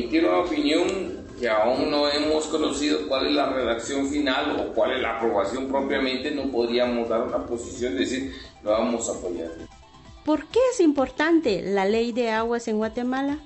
emitir una opinión que aún no hemos conocido cuál es la redacción final o cuál es la aprobación propiamente, no podríamos dar una posición de decir lo vamos a apoyar. ¿Por qué es importante la ley de aguas en Guatemala?